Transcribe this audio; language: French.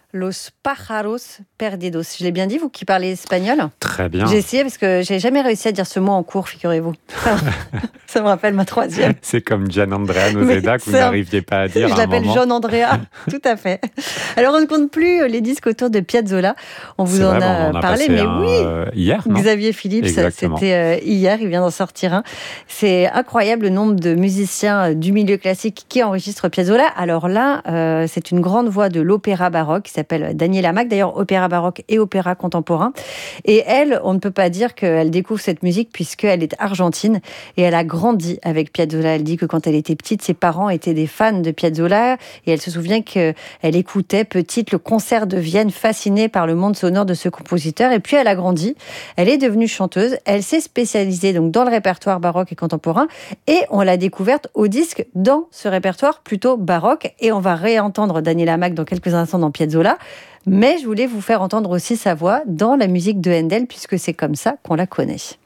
Los pájaros perdidos. Je l'ai bien dit, vous qui parlez espagnol? Très bien. J'ai essayé parce que j'ai jamais réussi à dire ce mot en cours, figurez-vous. Ça me rappelle ma troisième. C'est comme Gian Andrea Noseda que vous n'arriviez pas à dire. Je l'appelle John Andrea, tout à fait. Alors on ne compte plus les disques autour de Piazzolla. On vous en a parlé, mais oui. Hier, non? Xavier Philippe, c'était hier, il vient d'en sortir un. C'est incroyable le nombre de musiciens du milieu classique qui enregistrent Piazzolla. Alors là, c'est une grande voix de l'opéra baroque qui s'appelle Daniela Mac, d'ailleurs opéra baroque et opéra contemporain. Et elle, on ne peut pas dire qu'elle découvre cette musique puisqu'elle est argentine et elle a grandi avec Piazzolla. Elle dit que quand elle était petite, ses parents étaient des fans de Piazzolla et elle se souvient qu'elle écoutait petite le concert de Vienne, fascinée par le monde sonore de ce compositeur. Et puis elle a grandi, elle est devenue chanteuse, elle s'est spécialisée donc dans le répertoire baroque et contemporain et on l'a découverte au disque dans ce répertoire plutôt baroque. Et on va réentendre Daniela Mac dans quelques instants dans Piazzolla. Mais je voulais vous faire entendre aussi sa voix dans la musique de Handel puisque c'est comme ça qu'on la connaît.